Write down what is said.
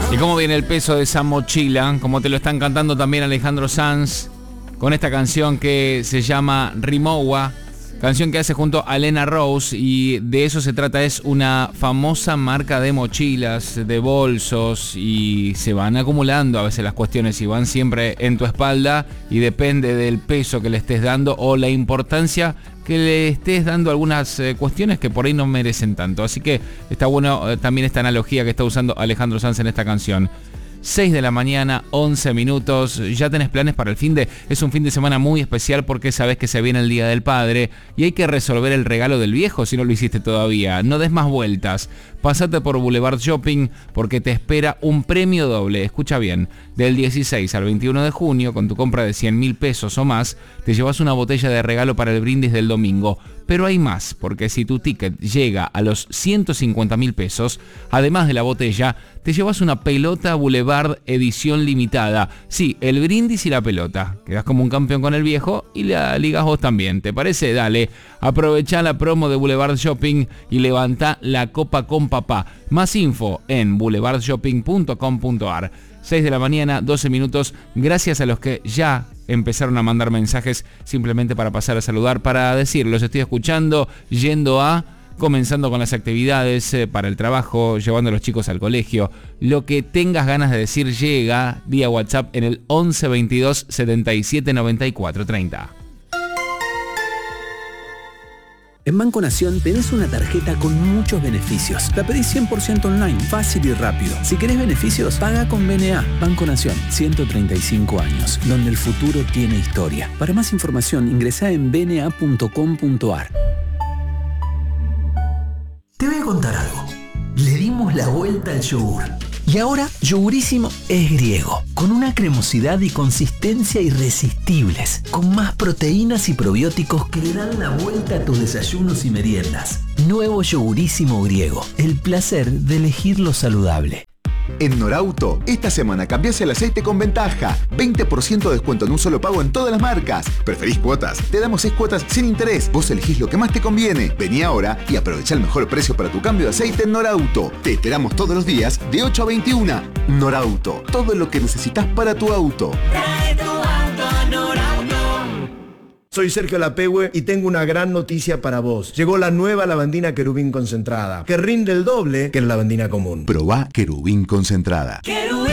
¿Y cómo viene el peso de esa mochila? Como te lo están cantando también Alejandro Sanz, con esta canción que se llama Rimowa, canción que hace junto a Lena Rose, y de eso se trata. Es una famosa marca de mochilas, de bolsos, y se van acumulando a veces las cuestiones y van siempre en tu espalda, y depende del peso que le estés dando o la importancia que le estés dando a algunas cuestiones que por ahí no merecen tanto. Así que está bueno también esta analogía que está usando Alejandro Sanz en esta canción. 6 de la mañana, 11 minutos. ¿Ya tenés planes para el finde? Es un fin de semana muy especial porque sabés que se viene el Día del Padre y hay que resolver el regalo del viejo si no lo hiciste todavía. No des más vueltas. Pasate por Boulevard Shopping porque te espera un premio doble. Escucha bien. Del 16 al 21 de junio, con tu compra de 100.000 pesos o más, te llevas una botella de regalo para el brindis del domingo. Pero hay más, porque si tu ticket llega a los 150.000 pesos, además de la botella, te llevas una pelota Boulevard edición limitada. Sí, el brindis y la pelota. Quedás como un campeón con el viejo y la ligas vos también. ¿Te parece? Dale, aprovechá la promo de Boulevard Shopping y levantá la copa con papá. Más info en boulevardshopping.com.ar. 6 de la mañana, 12 minutos. Gracias a los que ya empezaron a mandar mensajes simplemente para pasar a saludar, para decir, los estoy escuchando, yendo a, comenzando con las actividades para el trabajo, llevando a los chicos al colegio. Lo que tengas ganas de decir llega vía WhatsApp en el 11 22 77 94 30. En Banco Nación tenés una tarjeta con muchos beneficios. La pedís 100% online, fácil y rápido. Si querés beneficios, paga con BNA. Banco Nación, 135 años, donde el futuro tiene historia. Para más información, ingresá en bna.com.ar. Te voy a contar algo. Le dimos la vuelta al yogur. Y ahora, Yogurísimo es griego, con una cremosidad y consistencia irresistibles, con más proteínas y probióticos que le dan la vuelta a tus desayunos y meriendas. Nuevo Yogurísimo griego, el placer de elegir lo saludable. En Norauto, esta semana cambiás el aceite con ventaja. 20% de descuento en un solo pago en todas las marcas. ¿Preferís cuotas? Te damos 6 cuotas sin interés. Vos elegís lo que más te conviene. Vení ahora y aprovecha el mejor precio para tu cambio de aceite en Norauto. Te esperamos todos los días de 8 a 21. Norauto, todo lo que necesitas para tu auto. Trae tu auto a Norauto. Soy Sergio Lapehue y tengo una gran noticia para vos. Llegó la nueva lavandina Querubín concentrada, que rinde el doble que la lavandina común. Probá Querubín concentrada.